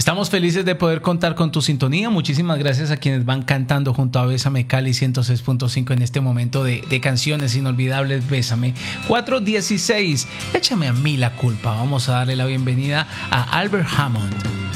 Estamos felices de poder contar con tu sintonía. Muchísimas gracias a quienes van cantando junto a Bésame Cali 106.5 en este momento de canciones inolvidables. Bésame 416. Échame a mí la culpa. Vamos a darle la bienvenida a Albert Hammond.